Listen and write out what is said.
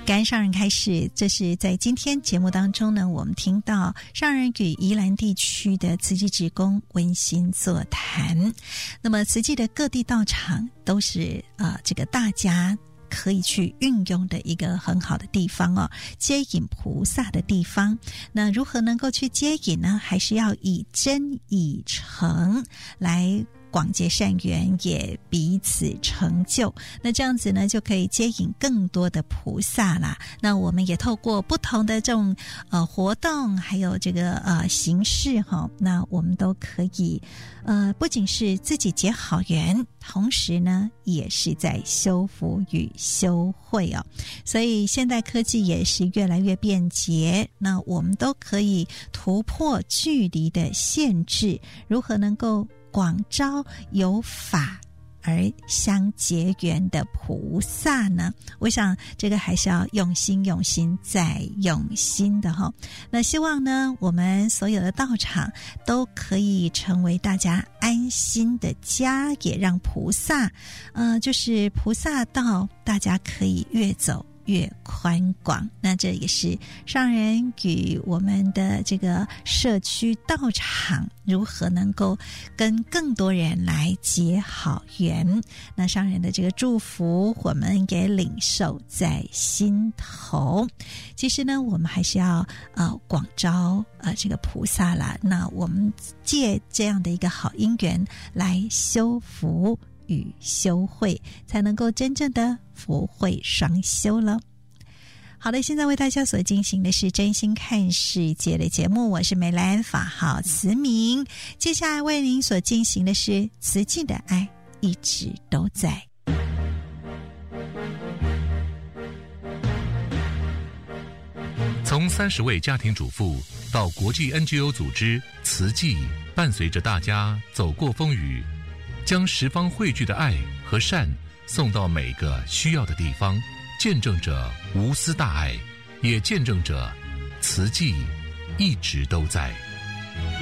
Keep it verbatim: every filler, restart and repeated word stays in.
感恩上人开始，这是在今天节目当中呢，我们听到上人与宜兰地区的慈济志工温馨座谈。那么慈济的各地道场都是呃这个大家可以去运用的一个很好的地方哦，接引菩萨的地方。那如何能够去接引呢？还是要以真以诚来广结善缘，也彼此成就。那这样子呢，就可以接引更多的菩萨啦。那我们也透过不同的这种呃活动，还有这个呃形式哈，那我们都可以呃不仅是自己结好缘，同时呢，也是在修福与修慧哦。所以现代科技也是越来越便捷，那我们都可以突破距离的限制，如何能够广招有法而相结缘的菩萨呢？我想这个还是要用心用心再用心的哈。那希望呢，我们所有的道场都可以成为大家安心的家，也让菩萨呃，就是菩萨道大家可以越走越宽广。那这也是上人与我们的这个社区道场如何能够跟更多人来结好缘。那上人的这个祝福我们也领受在心头。其实呢，我们还是要呃广招呃这个菩萨啦。那我们借这样的一个好因缘来修福与修慧，才能够真正的福慧双修了。好的，现在为大家所进行的是真心看世界的节目，我是梅兰，法号慈明。接下来为您所进行的是慈济的爱一直都在。 从三十位家庭主妇到国际 N G O 组织慈济，伴随着大家走过风雨，将十方汇聚的爱和善送到每个需要的地方，见证着无私大爱，也见证着慈济一直都在。